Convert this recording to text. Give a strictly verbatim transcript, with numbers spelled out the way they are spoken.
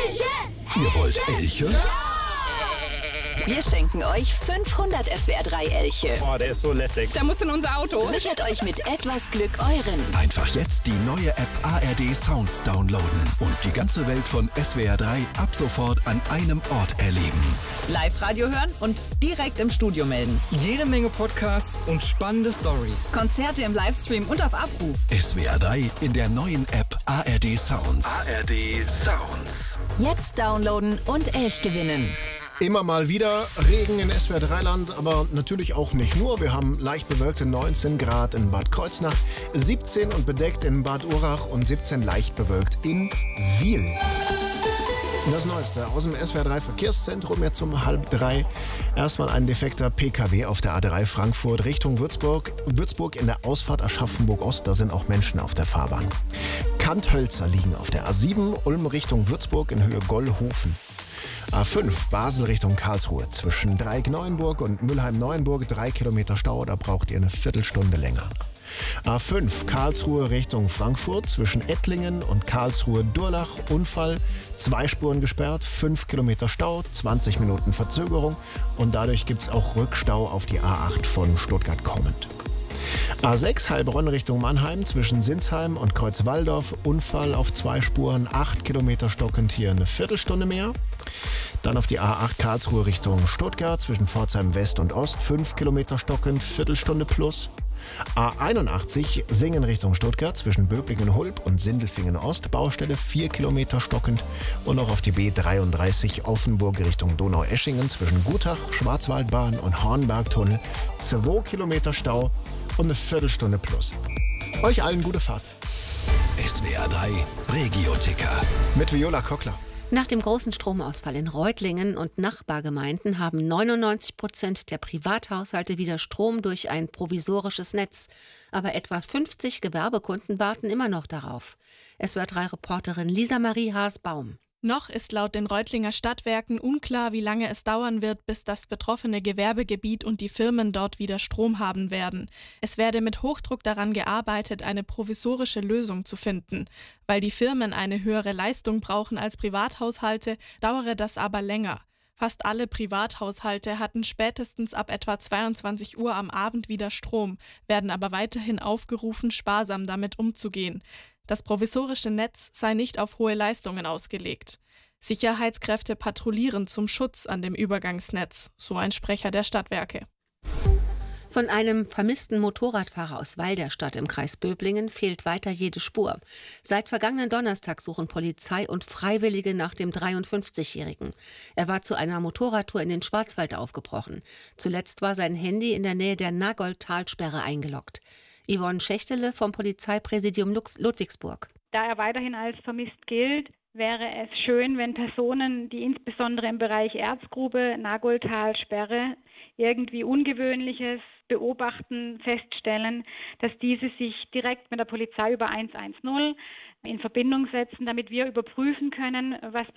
Ihr wollt Elche? Wir schenken euch fünfhundert S W R drei Elche. Oh, der ist so lässig. Der muss in unser Auto. Sichert euch mit etwas Glück euren. Einfach jetzt die neue App A R D Sounds downloaden und die ganze Welt von S W R drei ab sofort an einem Ort erleben. Live-Radio hören und direkt im Studio melden. Jede Menge Podcasts und spannende Stories. Konzerte im Livestream und auf Abruf. S W R drei in der neuen App A R D Sounds. A R D Sounds. Jetzt downloaden und Elch gewinnen. Immer mal wieder Regen in S W R drei Land, aber natürlich auch nicht nur. Wir haben leicht bewölkte neunzehn Grad in Bad Kreuznach, siebzehn und bedeckt in Bad Urach und siebzehn leicht bewölkt in Wiel. Das Neueste aus dem S W R drei Verkehrszentrum jetzt um halb drei. Erstmal ein defekter P K W auf der A drei Frankfurt Richtung Würzburg. Würzburg in der Ausfahrt Aschaffenburg-Ost, da sind auch Menschen auf der Fahrbahn. Kanthölzer liegen auf der A sieben, Ulm Richtung Würzburg in Höhe Gollhofen. A fünf Basel Richtung Karlsruhe zwischen Dreieck-Neuenburg und Mülheim-Neuenburg drei Kilometer Stau, da braucht ihr eine Viertelstunde länger. A fünf Karlsruhe Richtung Frankfurt zwischen Ettlingen und Karlsruhe-Durlach Unfall, zwei Spuren gesperrt, fünf Kilometer Stau, zwanzig Minuten Verzögerung und dadurch gibt es auch Rückstau auf die A acht von Stuttgart kommend. A sechs Heilbronn Richtung Mannheim zwischen Sinsheim und Kreuzwaldorf, Unfall auf zwei Spuren, acht Kilometer stockend, hier eine Viertelstunde mehr. Dann auf die A acht Karlsruhe Richtung Stuttgart zwischen Pforzheim West und Ost, fünf Kilometer stockend, Viertelstunde plus. A einundachtzig Singen Richtung Stuttgart zwischen Böblingen-Hulb und Sindelfingen-Ost, Baustelle vier Kilometer stockend. Und noch auf die B dreiunddreißig Offenburg Richtung Donaueschingen zwischen Gutach, Schwarzwaldbahn und Hornbergtunnel, zwei Kilometer Stau und eine Viertelstunde plus. Euch allen gute Fahrt. S W R drei Regio-Ticker Mit Viola Kockler. Nach dem großen Stromausfall in Reutlingen und Nachbargemeinden haben neunundneunzig Prozent der Privathaushalte wieder Strom durch ein provisorisches Netz. Aber etwa fünfzig Gewerbekunden warten immer noch darauf. S W R drei Reporterin Lisa Marie Haas-Baum. Noch ist laut den Reutlinger Stadtwerken unklar, wie lange es dauern wird, bis das betroffene Gewerbegebiet und die Firmen dort wieder Strom haben werden. Es werde mit Hochdruck daran gearbeitet, eine provisorische Lösung zu finden. Weil die Firmen eine höhere Leistung brauchen als Privathaushalte, dauere das aber länger. Fast alle Privathaushalte hatten spätestens ab etwa zweiundzwanzig Uhr am Abend wieder Strom, werden aber weiterhin aufgerufen, sparsam damit umzugehen. Das provisorische Netz sei nicht auf hohe Leistungen ausgelegt. Sicherheitskräfte patrouillieren zum Schutz an dem Übergangsnetz, so ein Sprecher der Stadtwerke. Von einem vermissten Motorradfahrer aus Walderstadt im Kreis Böblingen fehlt weiter jede Spur. Seit vergangenen Donnerstag suchen Polizei und Freiwillige nach dem dreiundfünfzigjährigen. Er war zu einer Motorradtour in den Schwarzwald aufgebrochen. Zuletzt war sein Handy in der Nähe der Nagold-Talsperre eingeloggt. Yvonne Schächtele vom Polizeipräsidium Ludwigsburg. Da er weiterhin als vermisst gilt, wäre es schön, wenn Personen, die insbesondere im Bereich Erzgrube, Nagoldtalsperre irgendwie Ungewöhnliches beobachten, feststellen, dass diese sich direkt mit der Polizei über hundertzehn in Verbindung setzen, damit wir überprüfen können, was